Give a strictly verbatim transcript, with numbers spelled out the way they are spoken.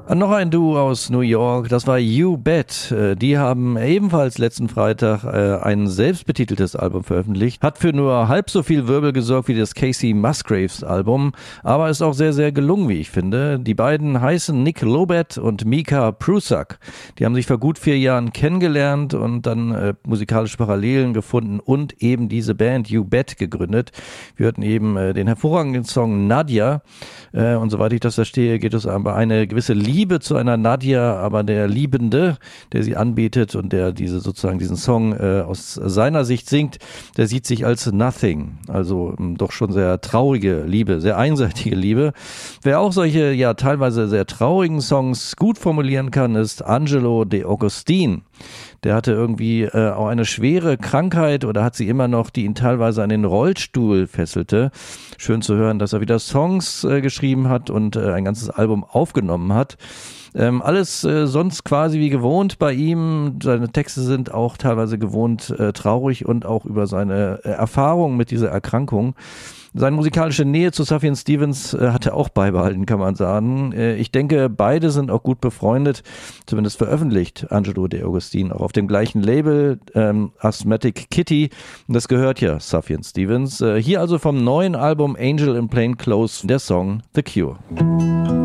Noch ein Duo aus New York, das war You Bet. Die haben ebenfalls letzten Freitag ein selbstbetiteltes Album veröffentlicht. Hat für nur halb so viel Wirbel gesorgt wie das Casey Musgraves Album, aber ist auch sehr, sehr gelungen, wie ich finde. Die beiden heißen Nick Lobet und Mika Prusak. Die haben sich vor gut vier Jahren kennengelernt und dann äh, musikalische Parallelen gefunden und eben diese Band You Bet gegründet. Wir hörten eben äh, den hervorragenden Song Nadja äh, und soweit ich das verstehe, geht es um eine gewisse Liebe Liebe zu einer Nadja, aber der Liebende, der sie anbietet und der diese sozusagen diesen Song äh, aus seiner Sicht singt, der sieht sich als Nothing. Also ähm, doch schon sehr traurige Liebe, sehr einseitige Liebe. Wer auch solche, ja teilweise sehr traurigen Songs gut formulieren kann, ist Angelo De Agostini. Der hatte irgendwie äh, auch eine schwere Krankheit oder hat sie immer noch, die ihn teilweise an den Rollstuhl fesselte. Schön zu hören, dass er wieder Songs äh, geschrieben hat und äh, ein ganzes Album aufgenommen hat. Ähm, alles äh, sonst quasi wie gewohnt bei ihm. Seine Texte sind auch teilweise gewohnt äh, traurig und auch über seine äh, Erfahrung mit dieser Erkrankung. Seine musikalische Nähe zu Sufjan Stevens äh, hat er auch beibehalten, kann man sagen. Äh, ich denke, beide sind auch gut befreundet, zumindest veröffentlicht Angelo De Agostini auch auf dem gleichen Label, ähm, Asthmatic Kitty. Und das gehört ja Sufjan Stevens. Äh, hier also vom neuen Album Angel in Plain Clothes der Song The Cure.